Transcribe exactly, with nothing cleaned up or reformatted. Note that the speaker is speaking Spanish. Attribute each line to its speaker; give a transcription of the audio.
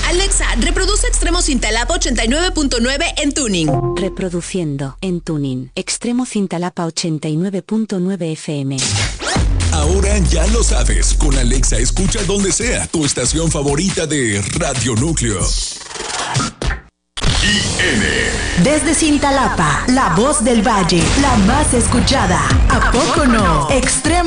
Speaker 1: Alexa, reproduce Extremo Cintalapa ochenta y nueve punto nueve en tuning.
Speaker 2: Reproduciendo en tuning. Extremo Cintalapa ochenta y nueve punto nueve F M.
Speaker 3: Ahora ya lo sabes, con Alexa escucha donde sea tu estación favorita de Radio Núcleo.
Speaker 4: I N.
Speaker 5: Desde Cintalapa, la voz del valle, la más escuchada. ¿A poco no? Extremo